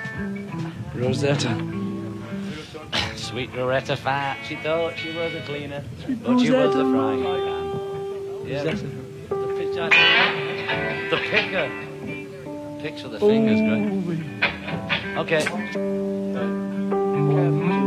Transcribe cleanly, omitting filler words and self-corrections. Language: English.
Rosetta. Sweet Rosetta fat. She thought she was a cleaner, Sweet but she was Rosetta. a frying pan. Yeah, Rosetta. the picker. Picks with the fingers, great. Okay.